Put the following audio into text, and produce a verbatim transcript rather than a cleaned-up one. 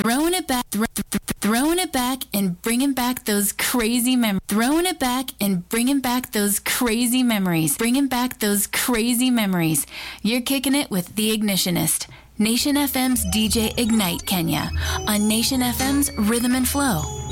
throwing it back, thro- th- throwing it back and bringing back those crazy memories. Throwing it back and bringing back those crazy memories. Bringing back those crazy memories. You're kicking it with The Ignitionist. Nation F M's D J Ignite Kenya on Nation F M's Rhythm and Flow.